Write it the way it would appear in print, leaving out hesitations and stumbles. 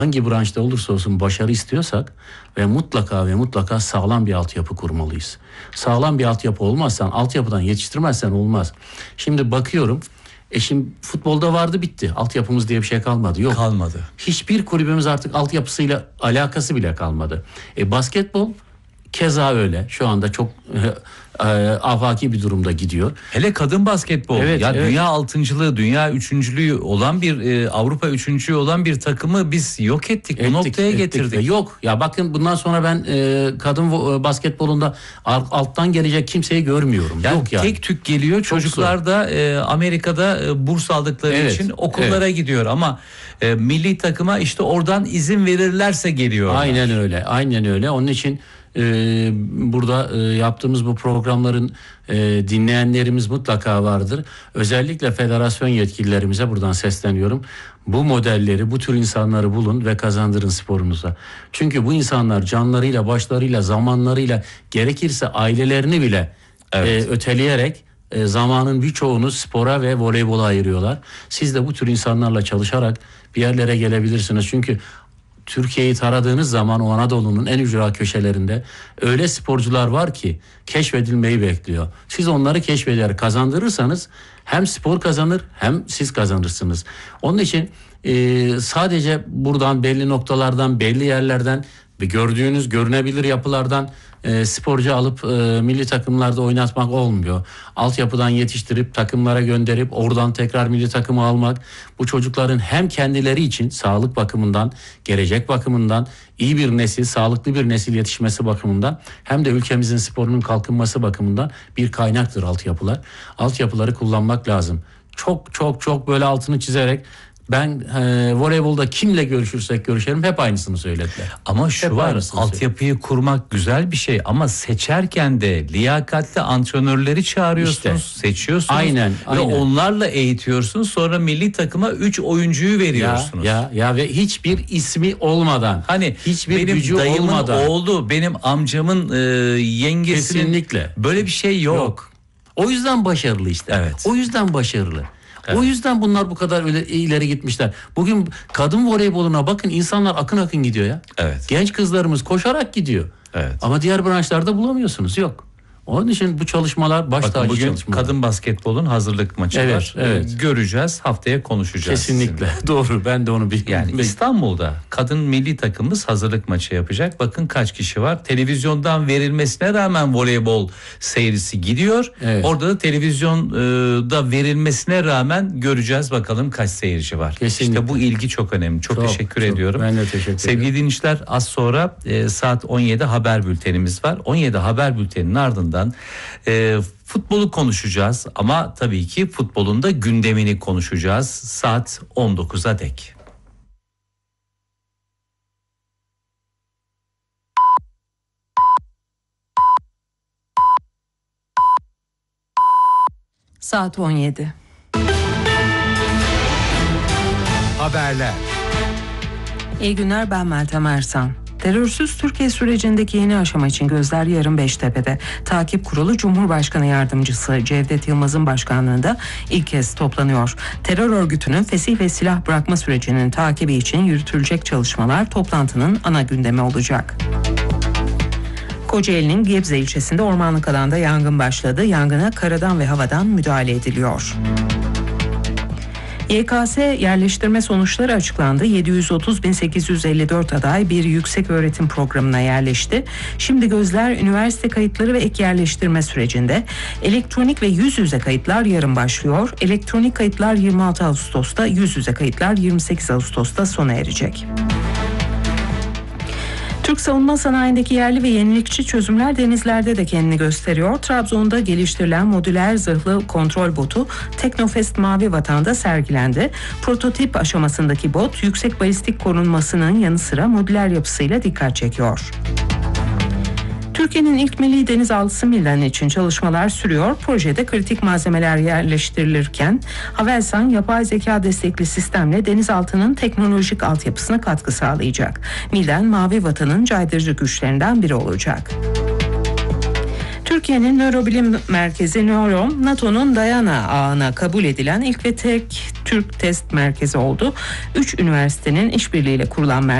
hangi branşta olursa olsun başarı istiyorsak ve mutlaka sağlam bir altyapı kurmalıyız. Sağlam bir altyapı olmazsan, altyapıdan yetiştirmezsen olmaz. Şimdi bakıyorum, şimdi futbolda vardı, bitti. Altyapımız diye bir şey kalmadı. Yok. Kalmadı. Hiçbir kulübümüz artık altyapısıyla alakası bile kalmadı. Basketbol keza öyle. Şu anda çok afaki bir durumda gidiyor. Hele kadın basketbol. Evet, ya evet. dünya altıncılığı, dünya üçüncülüğü olan bir Avrupa üçüncülüğü olan bir takımı biz yok ettik. Bu noktaya getirdik. Yok. Ya bakın, bundan sonra ben kadın basketbolunda alttan gelecek kimseyi görmüyorum. Yani yok yani. tek tük geliyor. Çocuklar da Amerika'da burs aldıkları için okullara gidiyor ama milli takıma işte oradan izin verirlerse geliyor. Aynen öyle. Aynen öyle. Onun için burada yaptığımız bu programların dinleyenlerimiz mutlaka vardır. Özellikle federasyon yetkililerimize buradan sesleniyorum. Bu modelleri, bu tür insanları bulun ve kazandırın sporunuza. Çünkü bu insanlar canlarıyla, başlarıyla, zamanlarıyla, gerekirse ailelerini bile öteleyerek zamanın birçoğunu spora ve voleybola ayırıyorlar. Siz de bu tür insanlarla çalışarak bir yerlere gelebilirsiniz. Çünkü Türkiye'yi taradığınız zaman o Anadolu'nun en ücra köşelerinde öyle sporcular var ki keşfedilmeyi bekliyor. Siz onları keşfeder, kazandırırsanız hem spor kazanır hem siz kazanırsınız. Onun için sadece buradan, belli noktalardan, belli yerlerden ve gördüğünüz görünebilir yapılardan sporcu alıp milli takımlarda oynatmak olmuyor. Altyapıdan yetiştirip takımlara gönderip oradan tekrar milli takımı almak, bu çocukların hem kendileri için sağlık bakımından, gelecek bakımından iyi bir nesil, sağlıklı bir nesil yetişmesi bakımından hem de ülkemizin sporunun kalkınması bakımından bir kaynaktır altyapılar. Altyapıları kullanmak lazım. Çok böyle altını çizerek, ben voleybolda kimle görüşürsek görüşelim hep aynısını söylediler. Ama şu hep var, altyapıyı kurmak güzel bir şey ama seçerken de liyakatli antrenörleri çağırıyorsunuz, seçiyorsunuz. Aynen. Ve onlarla eğitiyorsunuz, sonra milli takıma 3 oyuncuyu veriyorsunuz. Ya ve hiçbir ismi olmadan, hani hiçbir benim gücü dayımın olmadan, oğlu, benim amcamın yengesinin, kesinlikle böyle bir şey yok. O yüzden başarılı işte. Evet. O yüzden başarılı. Evet. O yüzden bunlar bu kadar öyle ileri gitmişler. Bugün kadın voleyboluna bakın, insanlar akın gidiyor ya. Evet. Genç kızlarımız koşarak gidiyor. Evet. Ama diğer branşlarda bulamıyorsunuz. Yok. Onun için bu çalışmalar baş tacı bugün çalışmalar. Kadın basketbolun hazırlık maçı var. Evet. Göreceğiz. Haftaya konuşacağız. Kesinlikle. Doğru. Ben de onu biliyorum. Yani İstanbul'da kadın milli takımımız hazırlık maçı yapacak. Bakın kaç kişi var. Televizyondan verilmesine rağmen voleybol seyircisi gidiyor. Evet. Orada da televizyonda verilmesine rağmen göreceğiz bakalım kaç seyirci var. Kesinlikle. İşte bu ilgi çok önemli. Çok teşekkür ediyorum. Ben de teşekkür ederim. Sevgili dinleyiciler, az sonra saat 17 haber bültenimiz var. 17 haber bülteninin ardından futbolu konuşacağız ama tabii ki futbolun da gündemini konuşacağız saat 19'a dek. Saat 17. Haberler. İyi günler, ben Meltem Ersan. Terörsüz Türkiye sürecindeki yeni aşama için gözler yarın Beştepe'de. Takip Kurulu Cumhurbaşkanı Yardımcısı Cevdet Yılmaz'ın başkanlığında ilk kez toplanıyor. Terör örgütünün fesih ve silah bırakma sürecinin takibi için yürütülecek çalışmalar toplantının ana gündemi olacak. Kocaeli'nin Gebze ilçesinde ormanlık alanda yangın başladı. Yangına karadan ve havadan müdahale ediliyor. YKS yerleştirme sonuçları açıklandı. 730.854 aday bir yüksek öğretim programına yerleşti. Şimdi gözler üniversite kayıtları ve ek yerleştirme sürecinde. Elektronik ve yüz yüze kayıtlar yarın başlıyor. Elektronik kayıtlar 26 Ağustos'ta, yüz yüze kayıtlar 28 Ağustos'ta sona erecek. Türk savunma sanayindeki yerli ve yenilikçi çözümler denizlerde de kendini gösteriyor. Trabzon'da geliştirilen modüler zırhlı kontrol botu Teknofest Mavi Vatan'da sergilendi. Prototip aşamasındaki bot yüksek balistik korunmasının yanı sıra modüler yapısıyla dikkat çekiyor. Türkiye'nin ilk milli denizaltısı Milden için çalışmalar sürüyor. Projede kritik malzemeler yerleştirilirken Havelsan yapay zeka destekli sistemle denizaltının teknolojik altyapısına katkı sağlayacak. Milden Mavi Vatan'ın caydırıcı güçlerinden biri olacak. Türkiye Türkiye'nin nörobilim merkezi Neurom, NATO'nun Diana ağına kabul edilen ilk ve tek Türk test merkezi oldu. 3 üniversitenin işbirliğiyle kurulan merkez